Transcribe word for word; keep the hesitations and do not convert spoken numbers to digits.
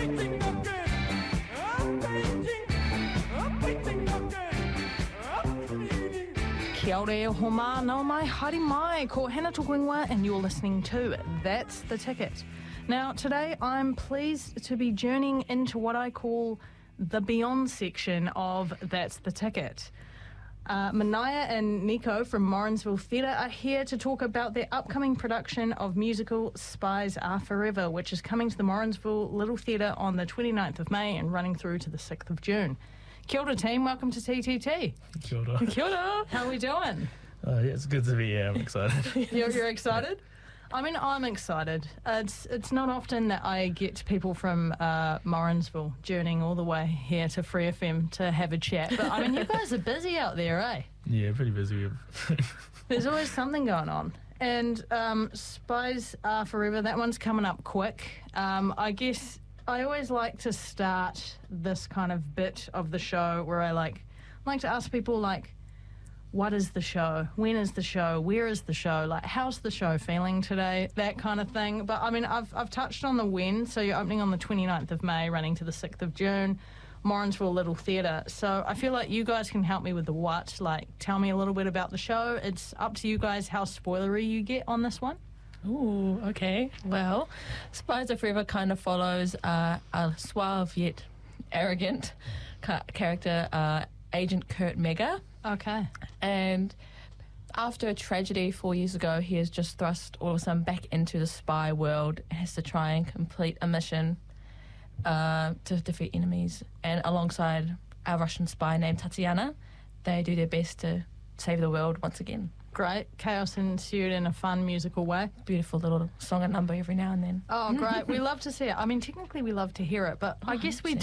Kia ora e homa, no mai, haere mai, ko Hana Tukwingwa, and you're listening to That's the Ticket. Now, today I'm pleased to be journeying into what I call the Beyond section of That's the Ticket. Uh, Manaya and Nico from Morrinsville Theatre are here to talk about their upcoming production of musical Spies Are Forever, which is coming to the Morrinsville Little Theatre on the twenty-ninth of May and running through to the sixth of June. Kia ora team, welcome to T T T. Kia ora. Kia ora. How are we doing? Uh, yeah, it's good to be here. I'm excited. You're, you're excited? I mean, I'm excited. Uh, it's it's not often that I get people from uh, Morrinsville journeying all the way here to Free F M to have a chat. But I mean, you guys are busy out there, eh? Yeah, pretty busy. There's always something going on. And um, Spies Are Forever, that one's coming up quick. Um, I guess I always like to start this kind of bit of the show where I like like to ask people, like, what is the show? When is the show? Where is the show? Like, how's the show feeling today? That kind of thing. But, I mean, I've I've touched on the when. So you're opening on the twenty-ninth of May, running to the sixth of June, Morrinsville Little Theatre. So I feel like you guys can help me with the what. Like, tell me a little bit about the show. It's up to you guys how spoilery you get on this one. Ooh, okay. Well, Spies Are Forever kind of follows uh, a suave yet arrogant ca- character, uh, Agent Kurt Mega. Okay. And after a tragedy four years ago, he is just thrust all of a sudden back into the spy world and has to try and complete a mission uh, to defeat enemies. And alongside our Russian spy named Tatiana, they do their best to save the world once again. Great. Chaos ensued in a fun musical way. Beautiful little song and number every now and then. Oh, great. We love to see it. I mean, technically we love to hear it, but I guess we